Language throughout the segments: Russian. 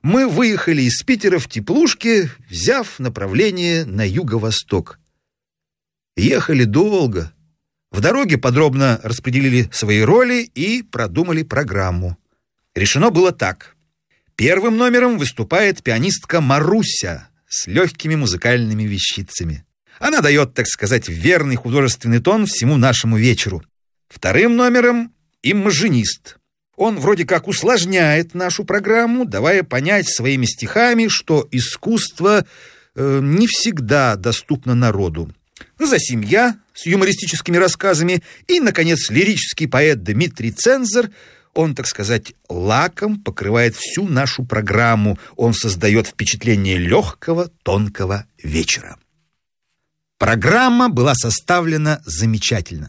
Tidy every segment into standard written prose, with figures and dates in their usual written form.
мы выехали из Питера в теплушке, взяв направление на юго-восток. Ехали долго. В дороге подробно распределили свои роли и продумали программу. Решено было так. Первым номером выступает пианистка Маруся с легкими музыкальными вещицами. Она дает, так сказать, верный художественный тон всему нашему вечеру. Вторым номером имажинист. Он вроде как усложняет нашу программу, давая понять своими стихами, что искусство не всегда доступно народу. Засим я с юмористическими рассказами и, наконец, лирический поэт Дмитрий Цензор. Он, так сказать, лаком покрывает всю нашу программу. Он создает впечатление легкого, тонкого вечера. Программа была составлена замечательно.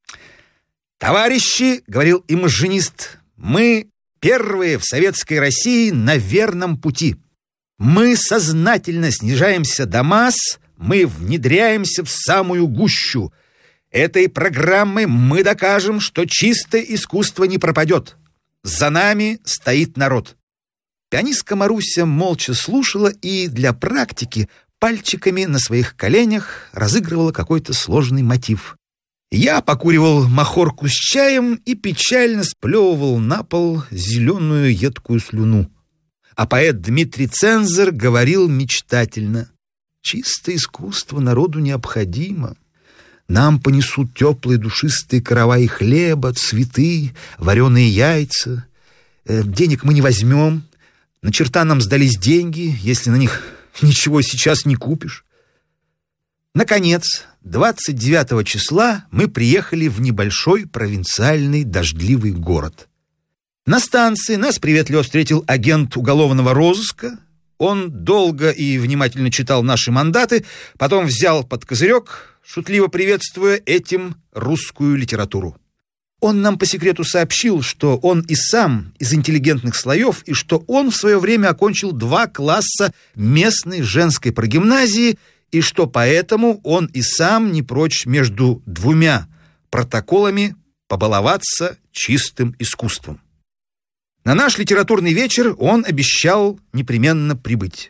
«Товарищи, — говорил имажинист, — мы первые в советской России на верном пути. Мы сознательно снижаемся до масс, мы внедряемся в самую гущу. Этой программой мы докажем, что чистое искусство не пропадет. За нами стоит народ». Пианистка Маруся молча слушала и для практики пальчиками на своих коленях разыгрывала какой-то сложный мотив. Я покуривал махорку с чаем и печально сплевывал на пол зеленую едкую слюну. А поэт Дмитрий Цензор говорил мечтательно: «Чистое искусство народу необходимо. Нам понесут теплые душистые караваи хлеба, цветы, вареные яйца. Денег мы не возьмем. На черта нам сдались деньги, если на них ничего сейчас не купишь». Наконец, 29 числа мы приехали в небольшой провинциальный дождливый город. На станции нас приветливо встретил агент уголовного розыска. Он долго и внимательно читал наши мандаты, потом взял под козырек, шутливо приветствуя этим русскую литературу. Он нам по секрету сообщил, что он и сам из интеллигентных слоев, и что он в свое время окончил 2 класса местной женской прогимназии, и что поэтому он и сам не прочь между 2 протоколами побаловаться чистым искусством. На наш литературный вечер он обещал непременно прибыть.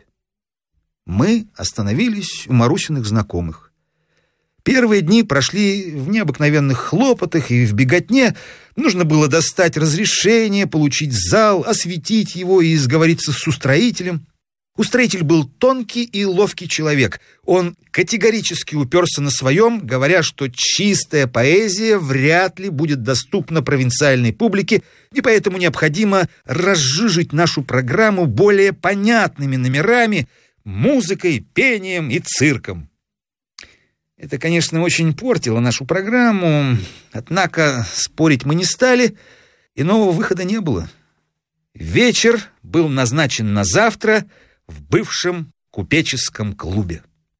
Мы остановились у Марусиных знакомых. Первые дни прошли в необыкновенных хлопотах и в беготне. Нужно было достать разрешение, получить зал, осветить его и сговориться с устроителем. Устроитель был тонкий и ловкий человек. Он категорически уперся на своем, говоря, что чистая поэзия вряд ли будет доступна провинциальной публике, и поэтому необходимо разжижить нашу программу более понятными номерами, музыкой, пением и цирком. Это, конечно, очень портило нашу программу, однако спорить мы не стали, иного выхода не было. Вечер был назначен на завтра в бывшем купеческом клубе.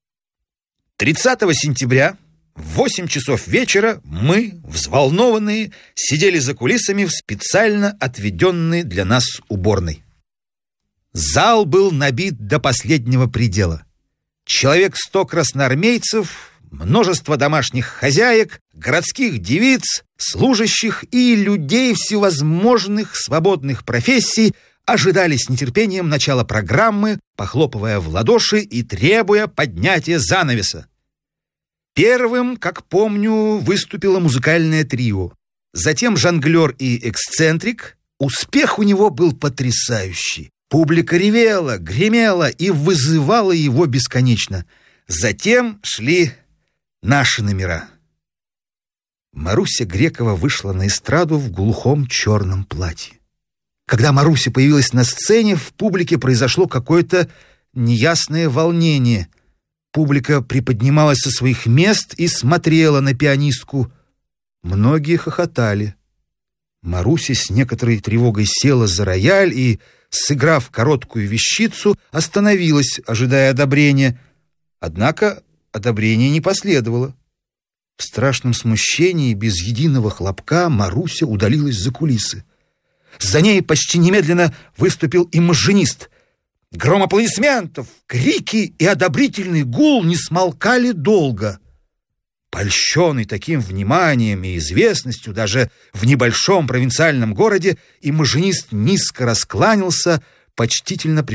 30 сентября в 8 часов вечера мы, взволнованные, сидели за кулисами в специально отведенной для нас уборной. Зал был набит до последнего предела. Человек 100 красноармейцев, множество домашних хозяек, городских девиц, служащих и людей всевозможных свободных профессий ожидали с нетерпением начала программы, похлопывая в ладоши и требуя поднятия занавеса. Первым, как помню, выступило музыкальное трио. Затем жонглер и эксцентрик. Успех у него был потрясающий. Публика ревела, гремела и вызывала его бесконечно. Затем шли наши номера. Маруся Грекова вышла на эстраду в глухом черном платье. Когда Маруся появилась на сцене, в публике произошло какое-то неясное волнение. Публика приподнималась со своих мест и смотрела на пианистку. Многие хохотали. Маруся с некоторой тревогой села за рояль и, сыграв короткую вещицу, остановилась, ожидая одобрения. Однако одобрения не последовало. В страшном смущении, без единого хлопка, Маруся удалилась за кулисы. За ней почти немедленно выступил имажинист. Гром аплодисментов, крики и одобрительный гул не смолкали долго. Польщенный таким вниманием и известностью даже в небольшом провинциальном городе, имажинист низко раскланялся, почтительно